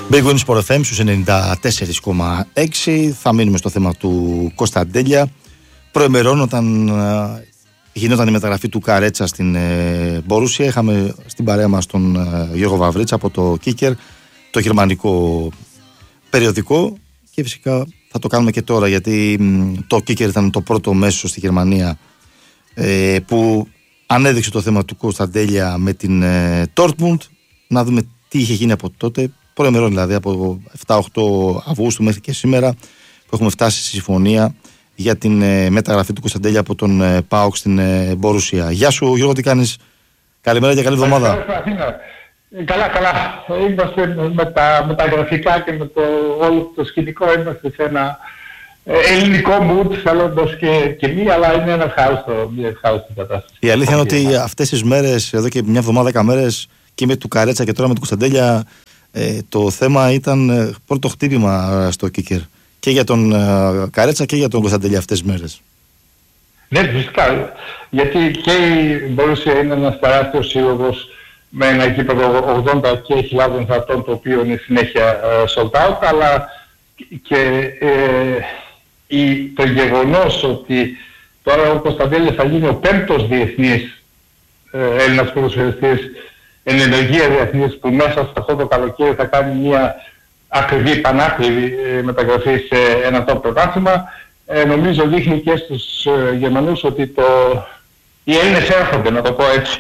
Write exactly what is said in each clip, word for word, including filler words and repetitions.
Big Win Sport εφ εμ στους ενενήντα τέσσερα κόμμα έξι. Θα μείνουμε στο θέμα του Κωνσταντέλια. Προημερών, όταν uh, γινόταν η μεταγραφή του Καρέτσα στην uh, Μπορούσια, είχαμε στην παρέα μας τον uh, Γιώργο Βαβρίτσα από το Kicker, το γερμανικό περιοδικό, και φυσικά θα το κάνουμε και τώρα, γιατί um, το Kicker ήταν το πρώτο μέσο στη Γερμανία uh, που ανέδειξε το θέμα του Κωνσταντέλια με την uh, Dortmund. Να δούμε τι είχε γίνει από τότε, προημερών δηλαδή, από εφτά οκτώ Αυγούστου μέχρι και σήμερα, που έχουμε φτάσει στη συμφωνία για την ε, μεταγραφή του Κωνσταντέλια από τον ε, ΠΑΟΚ στην ε, Μπορούσια. Γεια σου Γιώργο, τι κάνεις? Καλημέρα και καλή εβδομάδα. Καλά, καλά. Είμαστε με τα, με τα γραφικά και με το όλο το σκηνικό, είμαστε σε ένα ε, ελληνικό mood, θέλοντας και, και μη, αλλά είναι ένα ευχάριστο, μια ευχάριστη κατάσταση. Η αλήθεια είναι ότι αυτές τις μέρες, εδώ και μια εβδομάδα, δέκα μέρες, και με του Καρέτσα και τώρα με του Κωνσταντέλια, ε, το θέμα ήταν ε, πρώτο χτύπημα στο Kicker. Και για τον uh, Καρέτσα και για τον Κωνσταντέλια αυτές τις μέρες. Ναι, φυσικά. Γιατί και η Μπορούσια είναι ένας τεράστιος σύλλογος με ένα γήπεδο ογδόντα χιλιάδες θεατών, το οποίο είναι συνέχεια uh, sold out, αλλά και ε, η, το γεγονός ότι τώρα ο Κωνσταντέλιας θα γίνει ο πέμπτος διεθνής ε, Έλληνας ποδοσφαιριστής, εν ενεργεία διεθνής, που μέσα σε αυτό το καλοκαίρι θα κάνει μια ακριβή, πανάκριβη ε, μεταγραφή σε ένα top πρωτάθλημα, ε, νομίζω δείχνει και στους ε, Γερμανούς ότι το... οι Έλληνες έρχονται, να το πω έτσι.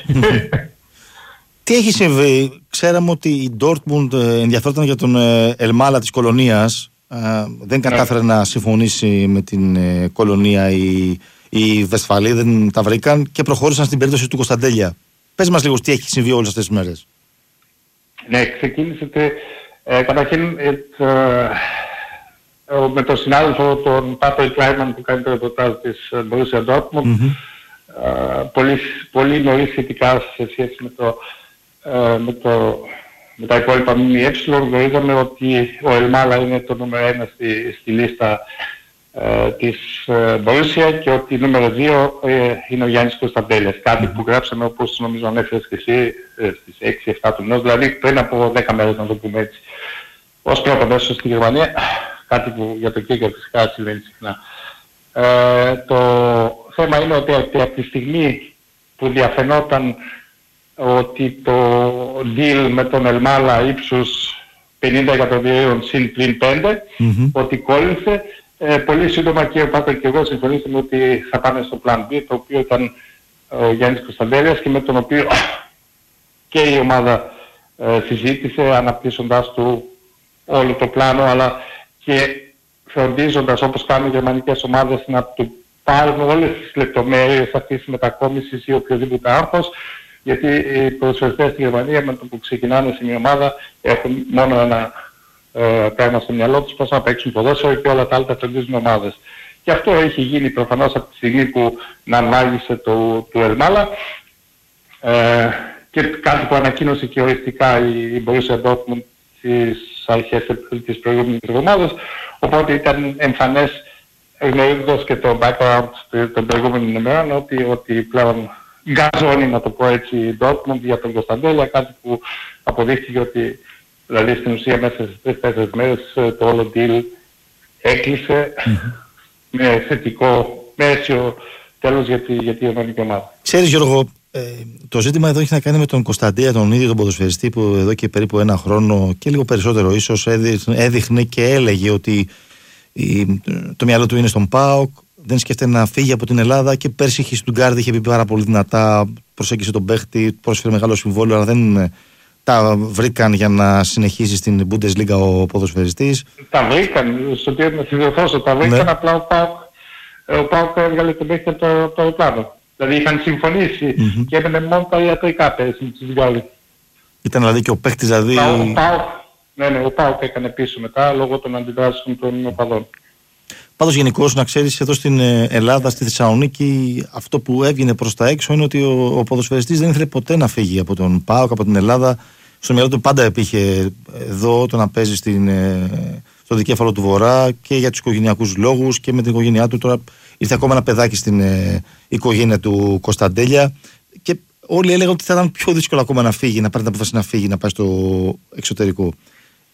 Τι έχει συμβεί? Ξέραμε ότι η Dortmund ενδιαφέρονταν για τον ε, Ελμάλα της Κολονίας, ε, δεν κατάφερε ναι. να συμφωνήσει με την ε, Κολονία, οι, οι Βεσφαλοί δεν τα βρήκαν και προχώρησαν στην περίπτωση του Κωνσταντέλια. Πες μας λίγο τι έχει συμβεί όλες αυτές τις μέρες. Ναι, ξεκίνησε Ε, καταρχήν ε, ε, με τον συνάδελφο τον Πάτο Κλάιμαν που κάνει το ρεπορτάζ της Borussia Dortmund, mm-hmm. ε, πολύ, πολύ νωρίς σχετικά σε σχέση με, το, ε, με, το, με τα υπόλοιπα ΜΜΕ, γνωρίζαμε ότι ο Ελμάλα είναι το νούμερο ένα στη, στη λίστα ε, της ε, Borussia και ότι νούμερο δύο ε, είναι ο Γιάννης Κωνσταντέλιας. Κάτι mm-hmm. που γράψαμε, όπως νομίζω ανέφερες και εσύ, ε, στις έξι εφτά του μηνός, δηλαδή πριν από δέκα μέρες, να το πούμε έτσι. Ως πρώτο μέσο στη Γερμανία, κάτι που για το Kicker φυσικά συμβαίνει συχνά. Ε, το θέμα είναι ότι από τη στιγμή που διαφαινόταν ότι το deal με τον Ελμάλα ύψους πενήντα εκατομμυρίων συν πλην πέντε, mm-hmm. ότι κόλλησε, ε, πολύ σύντομα και ο Πάτο και εγώ συμφωνήσαμε ότι θα πάνε στο Plan B, το οποίο ήταν ο Γιάννης Κωνσταντέλιας και με τον οποίο και η ομάδα ε, συζήτησε, αναπτύσσοντας του όλο το πλάνο, αλλά και φροντίζοντας, όπως κάνουν οι γερμανικές ομάδες, να του πάρουν όλες τις λεπτομέρειες αυτής της μετακόμισης ή οποιοδήποτε άγχος, γιατί οι ποδοσφαιριστές στη Γερμανία με το που ξεκινάνε σε μια ομάδα έχουν μόνο ένα ε, πράγμα στο μυαλό τους, πώς να παίξουν ποδόσφαιρο, και όλα τα άλλα τα φροντίζουν ομάδες. Και αυτό έχει γίνει προφανώς από τη στιγμή που να ανάγησε το, του Ελμάλα, ε, και κάτι που ανακοίνωσε και οριστικά η, η Borussia Dortmund στις αρχές της προηγούμενης εβδομάδας, οπότε ήταν εμφανές, γνωρίζοντας και το background των προηγούμενων ημερών, ότι, ότι πλέον γκαζώνει, να το πω έτσι, η Dortmund για τον Κωνσταντέλια, κάτι που αποδείχθηκε ότι δηλαδή στην ουσία μέσα στις τρεις τέσσερις μέρες το όλο deal έκλεισε mm-hmm. με θετικό μέσιο τέλος για τη, για τη γερμανική ομάδα. Ξέρεις Γιώργο, Ε, το ζήτημα εδώ έχει να κάνει με τον Κωνσταντέλια, τον ίδιο τον ποδοσφαιριστή, που εδώ και περίπου ένα χρόνο και λίγο περισσότερο ίσως έδειχνε, έδειχνε και έλεγε ότι η, το μυαλό του είναι στον ΠΑΟΚ, δεν σκέφτεται να φύγει από την Ελλάδα, και πέρσι η Στουτγκάρδη είχε πει πάρα πολύ δυνατά, προσέγγισε τον παίχτη, πρόσφερε μεγάλο συμβόλαιο, αλλά δεν τα βρήκαν για να συνεχίσει στην Bundesliga ο ποδοσφαιριστής. Τα βρήκαν, στο οποίο να συνδεθώσω, τα βρήκαν, ναι. Απλά ο ΠΑΟΚ, ο ΠΑΟΚ έβγαλε τον παίχτη από το, το αεροπλάνο. Δηλαδή είχαν συμφωνήσει mm-hmm. και έπαιρνε μόνο τα ιατρικά πέρυσι με τους Γάλλους. Ήταν δηλαδή και ο παίκτης δηλαδή... Ο ΠΑΟΚ, ναι, ναι, ο ΠΑΟΚ έκανε πίσω μετά λόγω των αντιδράσεων των οπαδών. Πάντως γενικώς να ξέρεις, εδώ στην Ελλάδα, στη Θεσσαλονίκη, αυτό που έβγαινε προς τα έξω είναι ότι ο, ο ποδοσφαιριστής δεν ήθελε ποτέ να φύγει από τον ΠΑΟΚ, από την Ελλάδα. Στο μυαλό του πάντα υπήρχε εδώ το να παίζει στην, στο δικέφαλο του Βορρά, και για τους οικογενειακούς λόγους και με την οικογένειά του. Τώρα ήρθε ακόμα ένα παιδάκι στην ε, οικογένεια του Κωνσταντέλια, και όλοι έλεγαν ότι θα ήταν πιο δύσκολο ακόμα να φύγει, να πάρει την απόφαση να φύγει, να πάει στο εξωτερικό.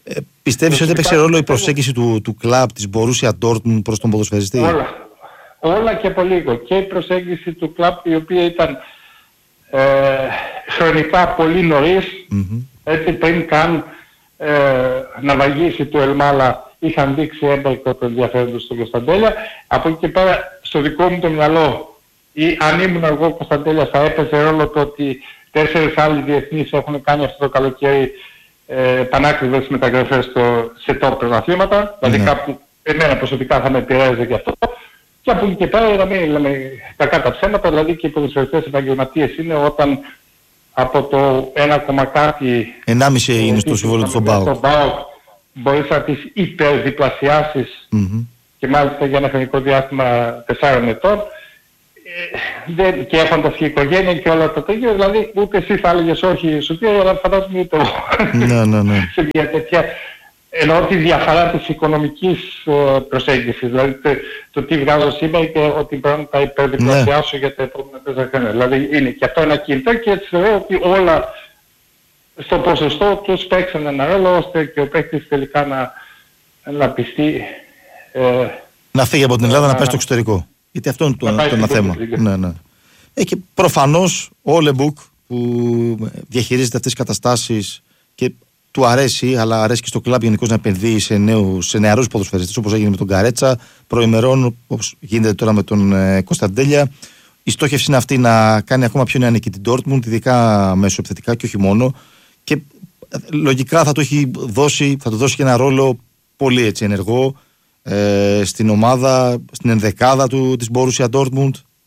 Ε, πιστεύεις ότι έπαιξε ρόλο η προσέγγιση του, του κλαμπ της Borussia Dortmund προς τον ποδοσφαιριστή? Όλα. Όλα και από λίγο. Και η προσέγγιση του κλαμπ, η οποία ήταν ε, χρονικά πολύ νωρίς, mm-hmm. έτσι πριν καν ε, να βαγίσει του Ελμάλα, είχαν δείξει έμπαρκο το ενδιαφέρον του στον Κωνσταντέλια. Από εκεί και πέρα, στο δικό μου το μυαλό, ή αν ήμουν εγώ Κωνσταντέλια, θα έπαιζε ρόλο το ότι τέσσερις άλλοι διεθνείς έχουν κάνει αυτό το καλοκαίρι ε, πανάκριβες μεταγραφές στο, σε top πρωταθλήματα. Mm-hmm. Δηλαδή κάπου εμένα προσωπικά θα με επηρέαζε και αυτό. Και από εκεί και πέρα, να μην λέμε κακά τα ψέματα, δηλαδή και οι ποδοσφαιριστές επαγγελματίες είναι όταν από το ένα κόμμα κάτι... ενάμιση είναι στο συμβόλαιο του ΠΑΟΚ. Μπορείς να τις υπερδιπλασιάσεις mm-hmm. και μάλιστα για ένα χρονικό διάστημα τεσσάρων ετών ε, και έχοντας και οικογένεια και όλα τα τέτοια, δηλαδή ούτε εσύ θα έλεγες όχι σου πει, αλλά φαντάζομαι ούτε εγώ. Ναι, ναι, ναι. Σε μια τέτοια, εννοώ τη διαφορά της οικονομικής uh, προσέγγισης, δηλαδή το, το τι βγάζω σήμερα και ότι πρέπει να τα υπερδιπλασιάσω ναι. για τα επόμενα τέσσερα χρόνια. Δηλαδή είναι και αυτό ένα κινητό και έτσι θεωρώ ότι όλα στο ποσοστό τους παίξαν ένα ρόλο ώστε και ο παίκτης τελικά να, να πιστεί. Ε, να φύγει από την Ελλάδα, να, να πάει στο εξωτερικό. Γιατί αυτό είναι το, το ένα θέμα. Ναι, ναι. Ε, και προφανώς ο Λεμπούκ που διαχειρίζεται αυτές τις καταστάσεις και του αρέσει, αλλά αρέσει και στο κλαμπ γενικώς να επενδύει σε, νέους, σε νεαρούς ποδοσφαιριστές, όπως έγινε με τον Καρέτσα προημερών, όπως γίνεται τώρα με τον ε, Κωνσταντέλια. Η στόχευση είναι αυτή να κάνει ακόμα πιο νεανική την Dortmund, ειδικά μεσοεπιθετικά και όχι μόνο. Και λογικά θα το έχει δώσει, θα το δώσει και ένα ρόλο πολύ έτσι ενεργό ε, στην ομάδα, στην ενδεκάδα του της Borussia Dortmund.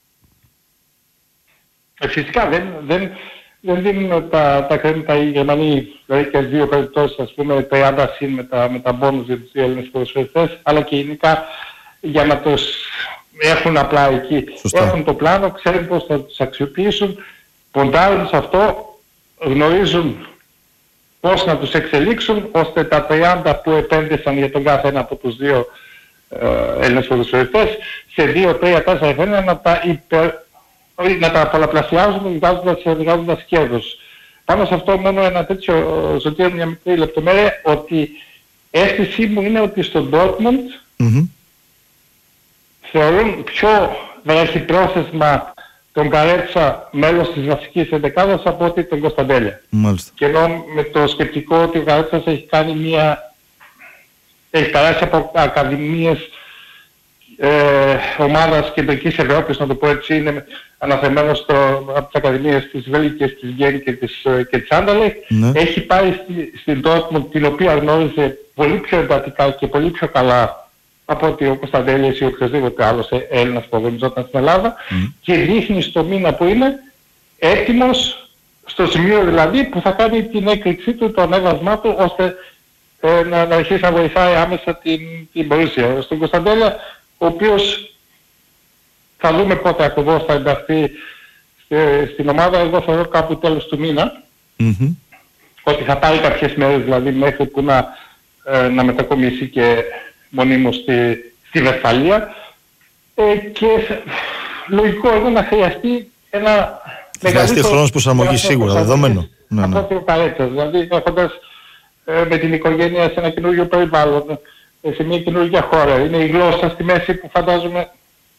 Ε, φυσικά δεν, δεν, δεν δίνουν τα, τα κρέμματα οι Γερμανοί, δηλαδή και δύο περιπτώσεις, ας πούμε τριάντα συν με τα, με τα μπόνους για τους δύο Έλληνες ποδοσφαιριστές, αλλά και γενικά για να τους έχουν απλά εκεί. Σωστά. Έχουν το πλάνο, ξέρουν πώς θα τους αξιοποιήσουν, ποντάρουν σε αυτό, γνωρίζουν πώς να τους εξελίξουν, ώστε τα τριάντα που επένδυσαν για τον κάθε ένα από τους δύο ε, Έλληνες ποδοσφαιριστές, σε δύο, τρία, τέσσερα χρόνια να τα, υπερ, να τα πολλαπλασιάζουν βγάζοντας, βγάζοντας κέρδος. Πάνω σε αυτό μόνο ένα τέτοιο, Ζωτήρ, μια μικρή λεπτομέρεια, ότι αίσθησή μου είναι ότι στο Dortmund mm-hmm. θεωρούν πιο βραχυπρόθεσμα τον Καρέτσα μέλος της βασικής εντεκάδας από ότι τον Κωνσταντέλια. Μάλιστα. Και ενώ με το σκεπτικό ότι ο Καρέτσας έχει κάνει μια... έχει περάσει από ακαδημίες ε, ομάδας κεντρικής Ευρώπης, να το πω έτσι, είναι αναθεμένος στο, από τις ακαδημίες της Βέλγικης, της Γκέρι και της, και της Άντερλεχτ. Ναι. Έχει πάει στη, στην Dortmund, την οποία γνώριζε πολύ πιο εντατικά και πολύ πιο καλά από ότι ο Κωνσταντέλιας ή οποιοδήποτε άλλος Έλληνας που αγωνιζόταν στην Ελλάδα mm. και δείχνει στο μήνα που είναι έτοιμος, στο σημείο δηλαδή που θα κάνει την έκρηξή του, το ανέβασμά του, ώστε ε, να, να αρχίσει να βοηθάει άμεσα την, την Borussia. Στον Κωνσταντέλια, ο οποίος θα δούμε πότε ακριβώς θα ενταχθεί στη, στην ομάδα, εγώ θεωρώ κάπου τέλος του μήνα, mm-hmm. ότι θα πάρει κάποιες μέρες δηλαδή μέχρι που να, ε, να μετακομίσει και μονίμως στη, στη Βεσφαλία ε, και λογικό εδώ να χρειαστεί ένα θα χρειαστεί χρόνος προσαρμογής σίγουρα, δεδομένο. Από ναι, ότι ο Καρέτσας, δηλαδή έχοντας ε, με την οικογένεια σε ένα καινούργιο περιβάλλον, ε, σε μια καινούργια χώρα. Είναι η γλώσσα στη μέση που φαντάζομαι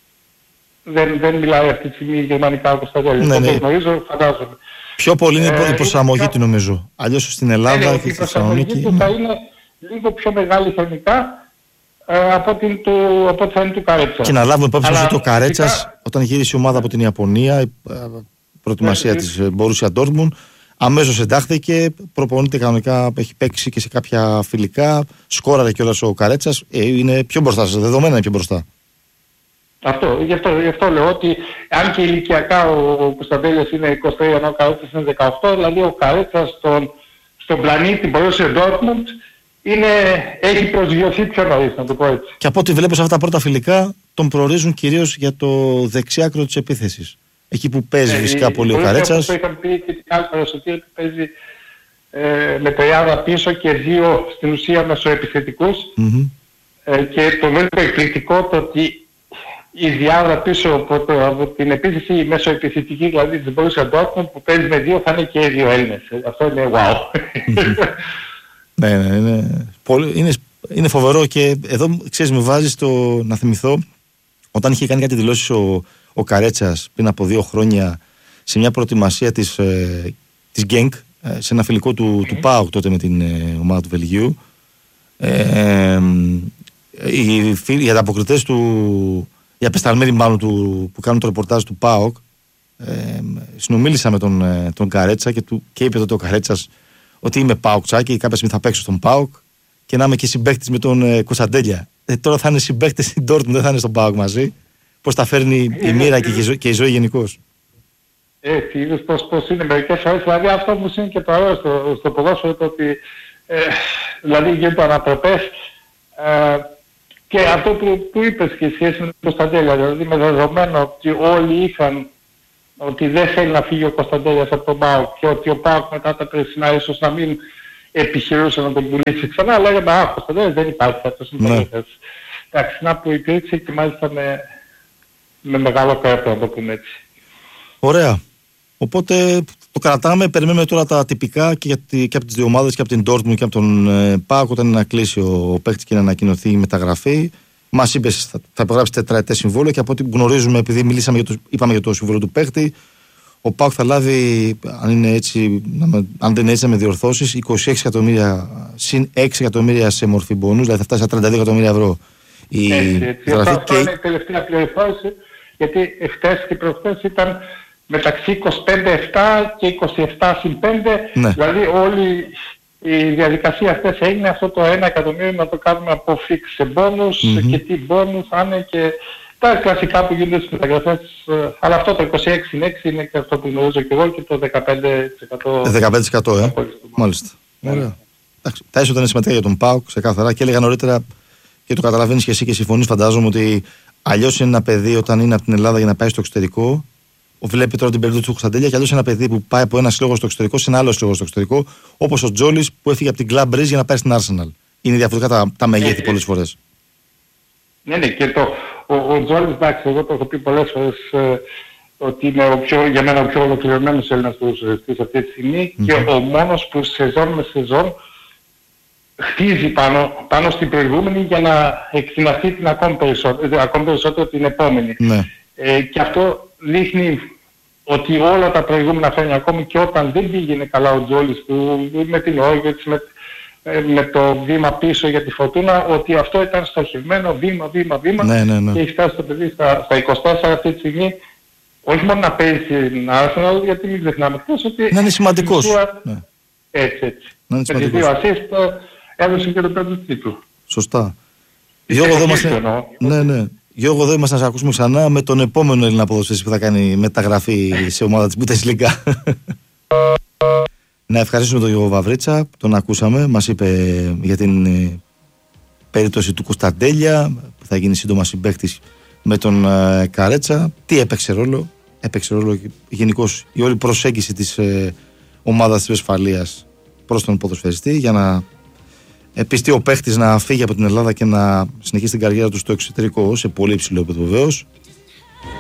δεν, δεν μιλάει αυτή τη στιγμή γερμανικά όπως τα τέλη. Ναι, ναι. Το γνωρίζω, φαντάζομαι. Πιο πολύ είναι ε, η προσαρμογή ε, του νομίζω. Αλλιώς στην Ελλάδα ε, και στη Θεσσαλονίκη. Η προσαρμογή του θα είναι λίγο πιο μεγάλη χρονικά από την του, από την του Καρέτσα. Και να λάβουμε υπόψη ότι ο Καρέτσας φυσικά, όταν γύρισε η ομάδα από την Ιαπωνία, η προετοιμασία yeah, της Borussia Dortmund, αμέσως εντάχθηκε, προπονείται κανονικά, έχει παίξει και σε κάποια φιλικά, σκόραρε κιόλας ο Καρέτσας, ε, είναι πιο μπροστά, σε δεδομένα είναι πιο μπροστά. Αυτό, γι' αυτό, γι' αυτό λέω ότι αν και ηλικιακά ο, ο Κωνσταντέλιας είναι είκοσι τρία ενώ ο Καρέτσας είναι δεκαοκτώ, δηλαδή ο Καρέτσας στον, στον πλανήτη Borussia Dortmund είναι, έχει προσγειωθεί πιο νωρίς, να το πω έτσι. Και από ό,τι βλέπω σε αυτά τα πρώτα φιλικά, τον προορίζουν κυρίως για το δεξιάκρο της επίθεσης. Εκεί που παίζει ε, φυσικά πολύ ο Καρέτσας. Το είχαμε πει και την άλλη παρασωτή, που παίζει ε, με τριάδα πίσω και δύο στην ουσία μεσοεπιθετικούς. Mm-hmm. Ε, και το βρίσκω εκπληκτικό το ότι η διάδα πίσω από, το, από την επίθεση, η μεσοεπιθετική δηλαδή της Borussia Dortmund που παίζει με δύο θα είναι και οι δύο Έλληνες. Αυτό είναι wow. Mm-hmm. Ναι, ναι, είναι, πολύ, είναι, είναι φοβερό και εδώ ξέρεις με βάζει το να θυμηθώ όταν είχε κάνει κάτι δηλώσεις ο, ο Καρέτσας πριν από δύο χρόνια σε μια προετοιμασία της, ε, της Γκένκ ε, σε ένα φιλικό του, mm. του ΠΑΟΚ τότε με την ε, ομάδα του Βελγίου. Ε, ε, οι, οι ανταποκριτές του, οι απεσταλμένοι μάλλον του, που κάνουν το ρεπορτάζ του ΠΑΟΚ ε, συνομίλησα με τον, ε, τον Καρέτσα και, του, και είπε τότε ο Καρέτσας ότι είμαι ΠΑΟΚτσάκι, κάποια στιγμή θα παίξω στον ΠΑΟΚ και να είμαι και συμπαίκτης με τον ε, Κωνσταντέλια. Ε, τώρα θα είναι συμπαίκτης στην Ντόρτμουντ, δεν θα είναι στον ΠΑΟΚ μαζί. Πώς τα φέρνει η μοίρα και, και, και η ζωή γενικώς. Έτσι, είδες πώς, πώς είναι μερικές φορές. Δηλαδή αυτό που είναι και το ωραίο στο, στο ποδόσφαιρο, το ότι ε, δηλαδή γίνονται ανατροπές ε, και αυτό που, που είπες και σχέση με τον Κωνσταντέλια, δηλαδή με δεδομένο ότι όλοι είχαν ότι δεν θέλει να φύγει ο Κωνσταντέλιας από τον ΠΑΟΚ και ότι ο ΠΑΟΚ μετά τα περσινά ίσως να μην επιχειρούσε να τον πουλήσει ξανά, λέγαμε «Α, ο Κωνσταντέλιας δεν υπάρχει αυτός είναι πολίτες». Εντάξει, να που υπήρξε και μάλιστα με, με μεγάλο κέρδο, να το πούμε έτσι. Ωραία. Οπότε το κρατάμε, περιμένουμε τώρα τα τυπικά και, για τη, και από τις δύο ομάδες και από την Dortmund και από τον ε, ΠΑΟΚ όταν είναι να κλείσει ο, ο παίκτης και να ανακοινωθεί η μεταγραφή. Μας είπες θα, θα υπογράψει τετραετές συμβόλαιο και από ό,τι γνωρίζουμε, επειδή μιλήσαμε για το, είπαμε για το συμβόλαιο του παίκτη, ο ΠΑΟΚ θα λάβει, αν, είναι έτσι, αν δεν είναι έτσι να με διορθώσεις, είκοσι έξι εκατομμύρια συν έξι εκατομμύρια σε μορφή μπόνους, δηλαδή θα φτάσει στα τριάντα δύο εκατομμύρια ευρώ. Η έτσι, έτσι. Αυτό και... είναι η τελευταία πληροφόρηση, γιατί χτες και προχτές ήταν μεταξύ είκοσι πέντε επτά και είκοσι επτά συν πέντε, ναι. Δηλαδή όλη η διαδικασία αυτές έγινε αυτό το ένα εκατομμύριο να το κάνουμε από fix σε μπόνους mm-hmm. και τι μπόνους θα είναι και τα κλασικά που γίνονται στις μεταγραφές, αλλά αυτό το είκοσι έξι συν έξι είναι και αυτό που γνωρίζω και εγώ και το δεκαπέντε τοις εκατό. δεκαπέντε τοις εκατό, ε, μάλιστα. Yeah. Ωραία. Εντάξει, τα έσοδα είναι σημαντικά για τον ΠΑΟΚ, ξεκάθαρα, και έλεγα νωρίτερα και το καταλαβαίνεις και εσύ και συμφωνείς, φαντάζομαι ότι αλλιώς είναι ένα παιδί όταν είναι από την Ελλάδα για να πάει στο εξωτερικό. Βλέπει τώρα την περίπτωση του Κωνσταντέλια και αλλιώς ένα παιδί που πάει από ένα σύλλογο στο εξωτερικό σε ένα άλλο σύλλογο στο εξωτερικό, όπως ο Τζόλης που έφυγε από την Club Brugge για να πάει στην Arsenal. Είναι διαφορετικά τα, τα μεγέθη πολλές φορές. Ναι, ναι, και το, ο, ο Τζόλης, εντάξει, εγώ το έχω πει πολλές φορές ε, ότι είναι ο πιο, για μένα ο πιο ολοκληρωμένος Έλληνας ποδοσφαιριστής αυτή τη στιγμή mm-hmm. και ο μόνος που σεζόν με σεζόν χτίζει πάνω, πάνω στην προηγούμενη για να εκτιναχθεί την ακόμη περισσότερο, ακόμη περισσότερο την επόμενη. Mm-hmm. Ε, και αυτό δείχνει ότι όλα τα προηγούμενα χρόνια, ακόμη και όταν δεν πήγαινε καλά ο Τζόλης που με την Όγετς, με, με το βήμα πίσω για τη Φορτούνα, ότι αυτό ήταν στοχευμένο βήμα, βήμα, βήμα ναι, ναι, ναι. και έχει φτάσει το παιδί στα, στα είκοσι τέσσερα αυτή τη στιγμή, όχι μόνο να παίζει στην Arsenal, γιατί μην ξεχνάμε χθες ότι... Να είναι σημαντικός. Ουσία, ναι. Έτσι, έτσι. Να είναι με τις δύο assist έδωσε και το πέντε τίτλου. Σωστά. Γιώργο, εδώ είμαστε... Ναι, ναι. Γιώργο, εδώ είμαστε να σε ακούσουμε ξανά με τον επόμενο Έλληνα ποδοσφαιριστή που θα κάνει μεταγραφή σε ομάδα της Bundesliga. Να ευχαριστήσουμε τον Γιώργο Βαβρίτσα, τον ακούσαμε, μας είπε για την ε, περίπτωση του Κωνσταντέλια που θα γίνει σύντομα συμπαίκτης με τον ε, Καρέτσα. Τι έπαιξε ρόλο, έπαιξε ρόλο γενικώς η όλη προσέγγιση της ε, ομάδας της Βεσφαλίας προς τον ποδοσφαιριστή για να πιστεί ο παίχτης να φύγει από την Ελλάδα και να συνεχίσει την καριέρα του στο εξωτερικό σε πολύ υψηλό επίπεδο βεβαίως.